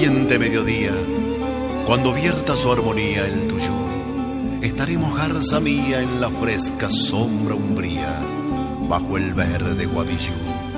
ardiente mediodía, cuando vierta su armonía el tuyú, estaremos, garza mía, en la fresca sombra umbría, bajo el verde Guavillú.